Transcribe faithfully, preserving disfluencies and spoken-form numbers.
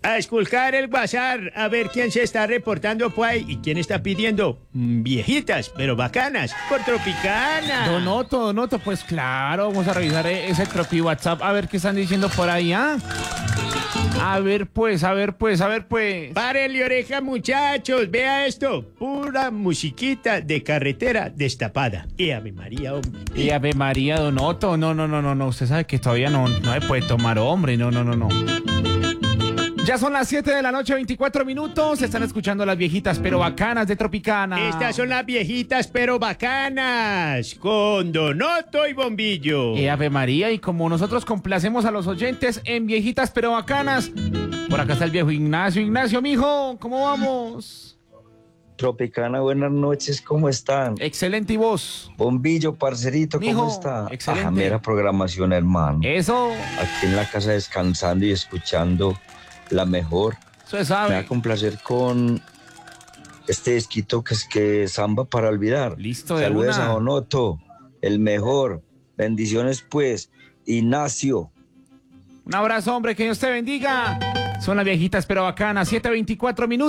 A esculcar el WhatsApp, a ver quién se está reportando por ahí y quién está pidiendo mm, viejitas, pero bacanas, por Tropicana. Donoto, Donoto, pues claro, vamos a revisar ese tropi WhatsApp, a ver qué están diciendo por ahí, ¿ah? A ver pues, a ver pues, a ver pues. Párenle oreja, muchachos, vea esto, pura musiquita de carretera destapada. Y Ave María, hombre. Y Ave María, Donoto, no, no, no, no, no, usted sabe que todavía no, no se puede tomar, hombre, no, no, no, no. Ya son las siete de la noche, veinticuatro minutos. Están escuchando las viejitas pero bacanas de Tropicana. Estas son las viejitas pero bacanas, con Donoto y Bombillo. Eh, Ave María, y como nosotros complacemos a los oyentes en viejitas pero bacanas, por acá está el viejo Ignacio. Ignacio, mijo, ¿cómo vamos? Tropicana, buenas noches, ¿cómo están? Excelente, ¿y vos? Bombillo, parcerito, ¿cómo Mijo, está? excelente. Ajá, mera programación, hermano. Eso, Aquí en la casa descansando y escuchando la mejor. se Me sabe. va a complacer con este disquito que es que Samba para olvidar. Listo, de Saludos una. a Donoto, el mejor. Bendiciones, pues, Ignacio. Un abrazo, hombre, que Dios te bendiga. Son las viejitas pero bacanas, siete veinticuatro minutos.